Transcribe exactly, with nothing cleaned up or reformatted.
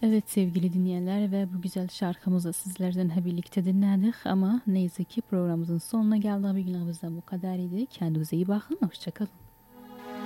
Evet sevgili dinleyenler ve bu güzel şarkımızı sizlerden hep birlikte dinledik ama ne yazık ki programımızın sonuna geldik. Bir günümüzden bu kadar idi. Kendinize iyi bakın. Hoşçakalın.